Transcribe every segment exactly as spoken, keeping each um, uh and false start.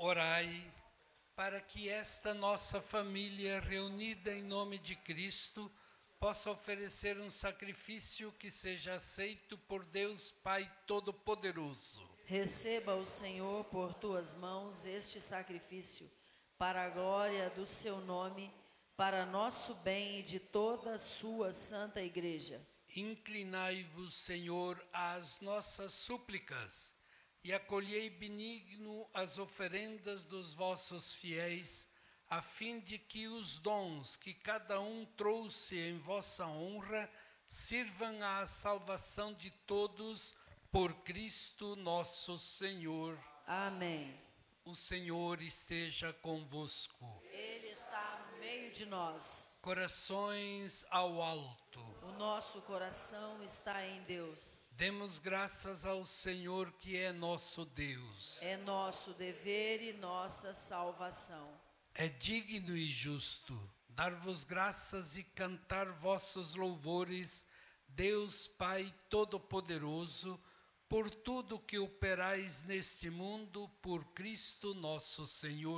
Orai para que esta nossa família reunida em nome de Cristo possa oferecer um sacrifício que seja aceito por Deus Pai Todo-Poderoso. Receba o Senhor por tuas mãos este sacrifício, para a glória do seu nome, para nosso bem e de toda a sua santa igreja. Inclinai-vos, Senhor, às nossas súplicas, e acolhei benigno as oferendas dos vossos fiéis, a fim de que os dons que cada um trouxe em vossa honra sirvam à salvação de todos, por Cristo nosso Senhor. Amém. O Senhor esteja convosco. Ele está no meio de nós. Corações ao alto. O nosso coração está em Deus. Demos graças ao Senhor, que é nosso Deus. É nosso dever e nossa salvação. É digno e justo dar-vos graças e cantar vossos louvores, Deus Pai Todo-Poderoso, por tudo que operais neste mundo, por Cristo nosso Senhor.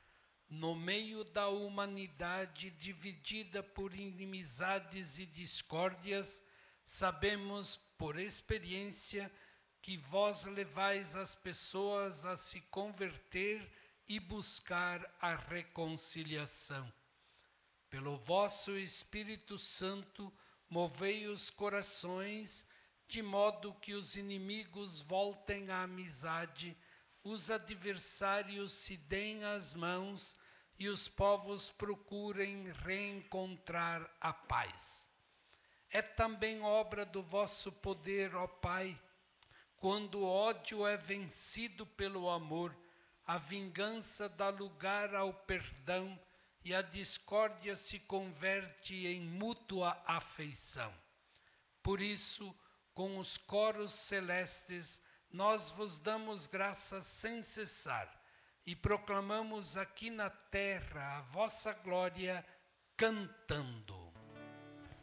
No meio da humanidade dividida por inimizades e discórdias, sabemos por experiência que vós levais as pessoas a se converter e buscar a reconciliação. Pelo vosso Espírito Santo, movei os corações, de modo que os inimigos voltem à amizade, os adversários se deem as mãos e os povos procurem reencontrar a paz. É também obra do vosso poder, ó Pai, quando o ódio é vencido pelo amor, a vingança dá lugar ao perdão e a discórdia se converte em mútua afeição. Por isso, com os coros celestes, nós vos damos graças sem cessar e proclamamos aqui na terra a vossa glória, cantando.